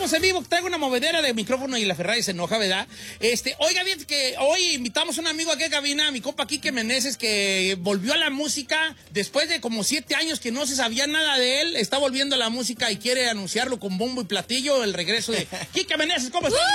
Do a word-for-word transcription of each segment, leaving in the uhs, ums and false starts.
estamos en vivo, traigo una movedera de micrófono y la Ferrari se enoja, ¿verdad? Este, oiga, bien que hoy invitamos a un amigo aquí a cabina, mi compa Quique Meneses, que volvió a la música después de como siete años que no se sabía nada de él. Está volviendo a la música y quiere anunciarlo con bombo y platillo, el regreso de Quique Meneses. ¿Cómo estás,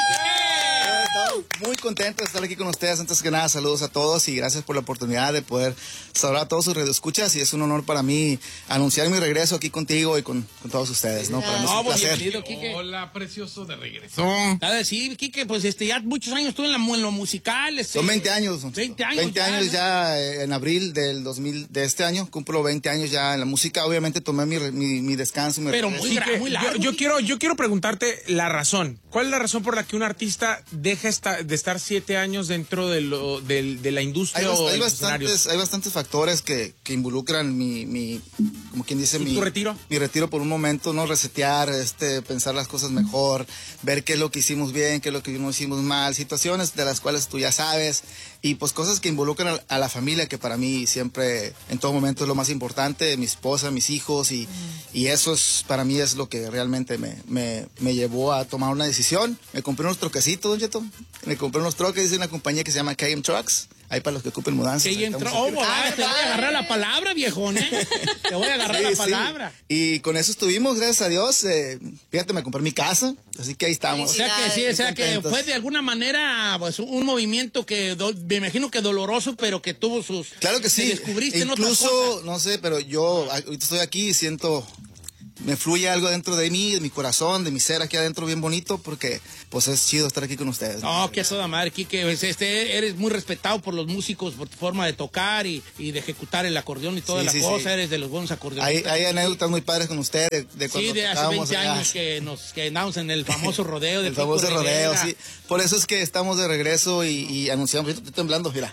Quique? Muy contento de estar aquí con ustedes. Antes que nada, saludos a todos y gracias por la oportunidad de poder saludar a todos sus radioescuchas, y es un honor para mí anunciar mi regreso aquí contigo y con, con todos ustedes, ¿no? Para mí es un placer. Quique. Hola, precioso, de regreso. A decir, Quique, pues este, ya muchos años estuve en, la, en lo musical. Este, Son veinte años. veinte años. veinte años ya, ya eh, en abril del dos mil, de este año, cumplo veinte años ya en la música. Obviamente tomé mi, mi, mi descanso. Mi Pero muy, Quique, muy largo. yo, yo, quiero, yo quiero preguntarte la razón. ¿Cuál es la razón por la que un artista deja esta, de estar siete años dentro de, lo, de, de la industria hay, o hay, de los bastantes, escenarios? hay bastantes factores que, que involucran mi, mi, como quien dice, mi... ¿Tu retiro? Mi retiro por un momento, ¿no? Resetear, este, pensar las cosas mejor, ver qué es lo que hicimos bien, qué es lo que no hicimos mal, situaciones de las cuales tú ya sabes, y pues cosas que involucran a, a la familia, que para mí siempre, en todo momento es lo más importante, mi esposa, mis hijos, y, mm. y eso es, para mí es lo que realmente me, me, me llevó a tomar una decisión. Me compré unos troquecitos, don Cheto, me compré unos troques de una compañía que se llama K M Trucks. Ahí para los que ocupen mudanzas. Que entró, oh, ah, te voy a agarrar la palabra, viejón, ¿eh? Te voy a agarrar sí, la palabra. Sí. Y con eso estuvimos, gracias a Dios. Eh, fíjate, me compré mi casa, así que ahí estamos. O sea que sí, o sea que fue de alguna manera pues, un movimiento que do, me imagino que doloroso, pero que tuvo sus... Claro que sí. Que descubriste en Incluso, otras cosas. no sé, pero yo ahorita estoy aquí y siento... Me fluye algo dentro de mí, de mi corazón, de mi ser aquí adentro bien bonito, porque pues es chido estar aquí con ustedes. No, ¿no? Que toda madre, Quique, este, eres muy respetado por los músicos, por tu forma de tocar y, y de ejecutar el acordeón y toda sí, la sí, cosa, sí. Eres de los buenos acordeonistas. Hay, hay anécdotas muy padres con ustedes, de, de cuando sí, de hace veinte allá. años que nos que andamos en el famoso rodeo de El famoso Pico rodeo, Rivera. sí. Por eso es que estamos de regreso y, y anunciamos, estoy temblando, mira.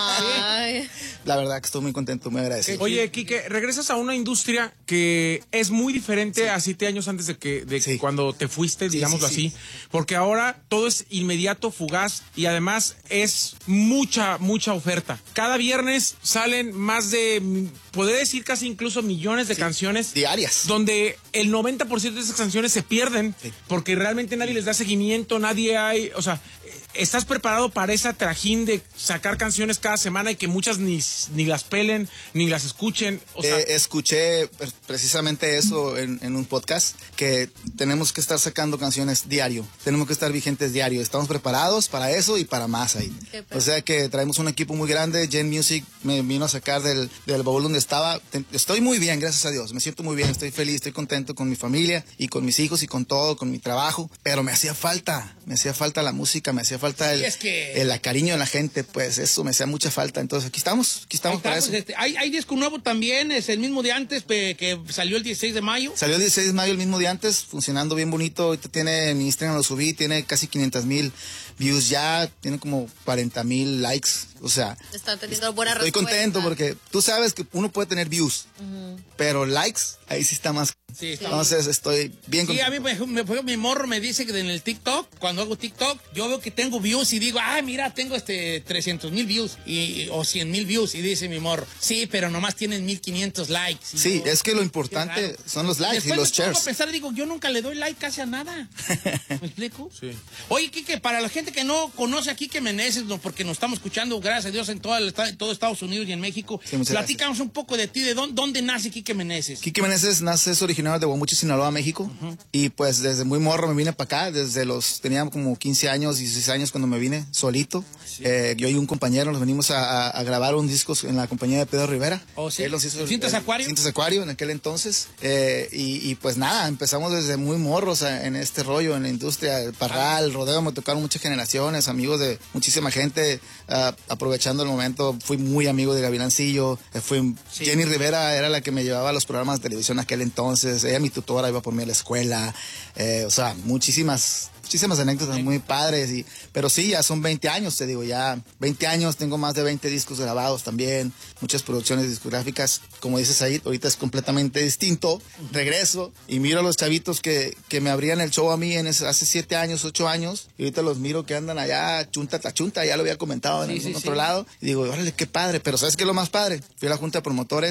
Ay. La verdad que estoy muy contento, muy agradecido. Oye, Quique, regresas a una industria que es muy diferente sí. a siete años antes de que de sí. cuando te fuiste, digámoslo sí, sí, así, sí. porque ahora todo es inmediato, fugaz, y además es mucha, mucha oferta. Cada viernes salen más de, podría decir casi incluso millones de sí. canciones diarias, donde el noventa por ciento de esas canciones se pierden sí. porque realmente nadie les da seguimiento, nadie hay, o sea, ¿estás preparado para esa trajín de sacar canciones cada semana y que muchas ni, ni las pelen, ni las escuchen? O sea, eh, escuché precisamente eso en, en un podcast, que tenemos que estar sacando canciones diario, tenemos que estar vigentes diario. Estamos preparados para eso y para más ahí. O sea que traemos un equipo muy grande. Gen Music me vino a sacar del, del baúl donde estaba. Estoy muy bien, gracias a Dios. Me siento muy bien, estoy feliz, estoy contento con mi familia y con mis hijos y con todo, con mi trabajo. Pero me hacía falta, me hacía falta la música, me hacía falta el, sí, es que... el, el cariño de la gente, pues eso me hacía mucha falta. Entonces aquí estamos, aquí estamos, para eso. Este, hay, hay disco nuevo también, es el mismo de antes, pe, que salió el dieciséis de mayo. Salió el dieciséis de mayo, el mismo de antes, funcionando bien bonito. Ahorita tiene, en Instagram lo subí, tiene casi quinientos mil views ya, tiene como cuarenta mil likes. O sea, está teniendo buena estoy respuesta. contento porque tú sabes que uno puede tener views, uh-huh. pero likes, ahí sí está más. Sí, está Entonces bien. Estoy bien contento. Sí, contento. a mí me, me, mi morro me dice que en el TikTok, cuando hago TikTok, yo veo que tengo views y digo, ah, mira, tengo este trescientos mil views y, o cien mil views. Y dice mi morro, sí, pero nomás tienen mil quinientos likes. Y sí, yo, es que lo importante son los likes Después y los me shares. Pongo a pensar, digo, yo nunca le doy like casi a nada. ¿Me explico? Sí. Oye, Quique, para la gente que no conoce a Quique Meneses, no, porque nos estamos escuchando, gracias a Dios, en todo, el, en todo Estados Unidos y en México, sí, platícanos gracias. un poco de ti, de dónde, dónde nace Quique Meneses. Quique Meneses nace, es originario de Guamuchi, Sinaloa, México, uh-huh. y pues desde muy morro me vine para acá, desde los, tenía como quince años, dieciséis años cuando me vine solito. Sí. Eh, yo y un compañero nos venimos a, a, a grabar un disco en la compañía de Pedro Rivera. Oh, sí. Él nos hizo ¿Cintas Acuario? Cintas Acuario en aquel entonces. Eh, y, y pues nada, empezamos desde muy morros a, en este rollo, en la industria, el parral, el rodeo, me tocaron muchas generaciones, amigos de muchísima gente. Uh, aprovechando el momento, fui muy amigo de Gavilancillo. Eh, fui, sí. Jenny Rivera era la que me llevaba a los programas de televisión en aquel entonces. Ella, mi tutora, iba por mí a la escuela. Eh, o sea, muchísimas... Muchísimas anécdotas sí. muy padres, y, pero sí, ya son veinte años, te digo, ya veinte años, tengo más de veinte discos grabados también, muchas producciones discográficas, como dices ahí, ahorita es completamente distinto, regreso y miro a los chavitos que, que me abrían el show a mí en ese, hace siete años, ocho años, y ahorita los miro que andan allá, chunta tachunta, ya lo había comentado en sí, algún sí, otro sí. lado, y digo, órale, qué padre, pero ¿sabes qué es lo más padre? Fui a la junta de promotores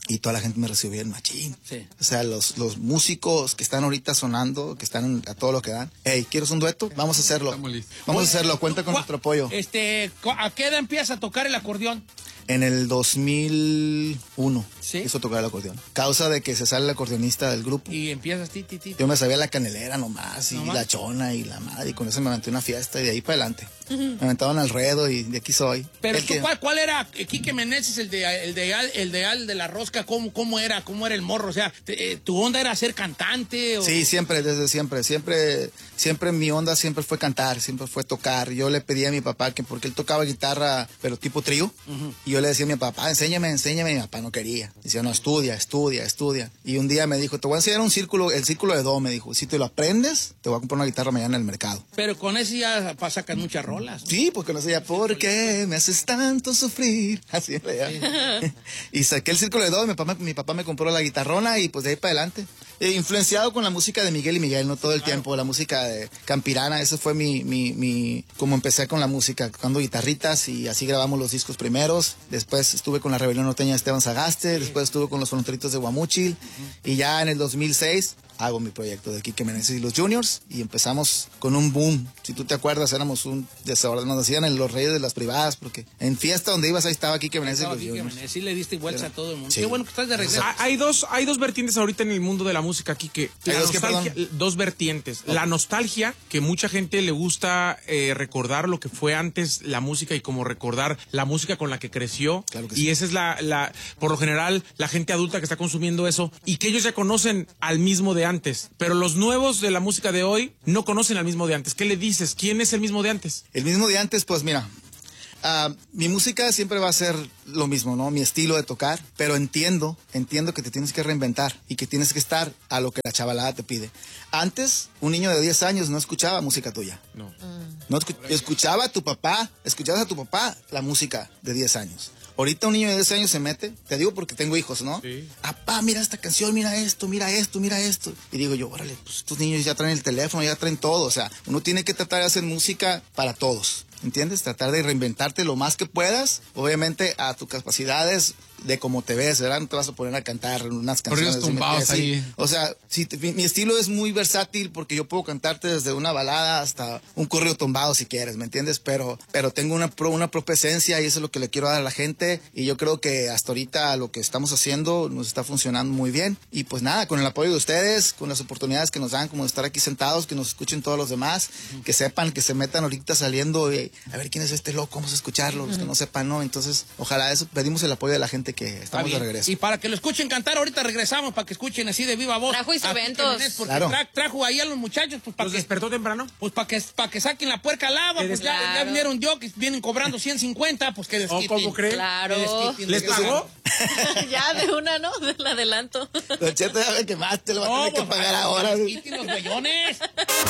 y toda la gente me recibió bien machín. Sí. O sea, los, los músicos que están ahorita sonando, que están a todo lo que dan. Hey, ¿quieres un dueto? Vamos a hacerlo. Estamos listos. Vamos a hacerlo, cuenta con nuestro apoyo. Este, ¿a qué edad empiezas a tocar el acordeón? En el dos mil uno ¿Sí? hizo tocar el acordeón. Causa de que se sale el acordeonista del grupo. Y empiezas ti, ti, ti. Yo me sabía la canelera nomás, y ¿Nomás? la chona y la madre, y con eso me aventé una fiesta y de ahí para adelante. Me aventaban al ruedo y de aquí soy. Pero El tú, que- ¿cuál, ¿cuál era eh, Quique Meneses, el de el de Al, el de, Al de la Rosca? ¿Cómo, cómo era? ¿Cómo era el morro? O sea, te- eh, ¿tu onda era ser cantante? O... Sí, siempre, desde siempre, siempre, siempre mi onda siempre fue cantar, siempre fue tocar. Yo le pedí a mi papá que, porque él tocaba guitarra, pero tipo trío, y yo le decía a mi papá, enséñame, enséñame, y mi papá no quería. Decía, no, estudia, estudia, estudia. Y un día me dijo, te voy a enseñar un círculo, el círculo de do, me dijo, si te lo aprendes, te voy a comprar una guitarra mañana en el mercado. Pero con ese ya pa- sacan muchas rolas. Sí, porque no sé, ¿por qué me haces tanto sufrir? Así le llamo. Y saqué el círculo de do, y mi papá, mi papá me compró la guitarrona y pues de ahí para adelante. Eh, influenciado con la música de Miguel y Miguel, no todo el tiempo, la música de Campirana, eso fue mi, mi, mi, como empecé con la música, tocando guitarritas y así grabamos los discos primeros. Después estuve con la Rebelión Norteña de Esteban Sagaste, después estuve con los Fronteritos de Guamúchil y ya en el dos mil seis hago mi proyecto de Quique Meneses y los Juniors y empezamos con un boom. Si tú te acuerdas, éramos un desorden, nos decían en los Reyes de las Privadas, porque en fiesta donde ibas ahí estaba Quique Meneses y Estaba los Quique Juniors. Meneses, sí le diste vuelta a todo el mundo. Sí. Qué bueno que estás de regreso. Ah, Hay dos, hay dos vertientes ahorita en el mundo de la música aquí que ¿Hay la dos qué, nostalgia- perdón? dos vertientes. La nostalgia, que mucha gente le gusta eh, recordar lo que fue antes la música y como recordar la música con la que creció. Claro que y sí. esa es la, la, por lo general, la gente adulta que está consumiendo eso y que ellos ya conocen al mismo de antes. Pero los nuevos de la música de hoy no conocen al mismo de antes. ¿Qué le dices? ¿Quién es el mismo de antes? El mismo de antes, pues mira, ah, mi música siempre va a ser lo mismo, ¿no? Mi estilo de tocar, pero entiendo, entiendo que te tienes que reinventar y que tienes que estar a lo que la chavalada te pide. Antes, un niño de diez años no escuchaba música tuya. No. No escu- escuchaba a tu papá, escuchabas a tu papá la música de diez años. Ahorita un niño de diez años se mete, te digo porque tengo hijos, ¿no? Sí. Papá, mira esta canción, mira esto, mira esto, mira esto. Y digo yo, órale, pues estos niños ya traen el teléfono, ya traen todo. O sea, uno tiene que tratar de hacer música para todos, ¿entiendes? Tratar de reinventarte lo más que puedas, obviamente a tus capacidades de cómo te ves, ¿verdad? No te vas a poner a cantar unas canciones. Corridos tumbados así. ahí. O sea, si te- mi, mi estilo es muy versátil porque yo puedo cantarte desde una balada hasta un corrido tumbado si quieres, ¿me entiendes? Pero, pero tengo una, pro- una propia esencia y eso es lo que le quiero dar a la gente y yo creo que hasta ahorita lo que estamos haciendo nos está funcionando muy bien y pues nada, con el apoyo de ustedes, con las oportunidades que nos dan, como de estar aquí sentados, que nos escuchen todos los demás, que sepan, que se metan ahorita saliendo y a ver quién es este loco, vamos a escucharlo, los que no sepan, ¿no? Entonces, ojalá eso, pedimos el apoyo de la gente que Está estamos de bien. regreso. Y para que lo escuchen cantar, ahorita regresamos para que escuchen así de viva voz. Trajo a Quique instrumentos. Meneses, porque Claro. tra- trajo ahí a los muchachos, pues para ¿Los que despertó temprano? pues para que, pa' que saquen la puerca al agua, pues ya, Claro. ya vinieron yo, que vienen cobrando ciento cincuenta, pues que desquiten. ¿cómo creen? Claro. Que desquiten, ¿Les desquiten. pagó? Ya de una, ¿no? Del adelanto. Don Cheto, ya me quemaste, lo va a No, tener que pues, pagar para que ahora. desquiten los güeyones.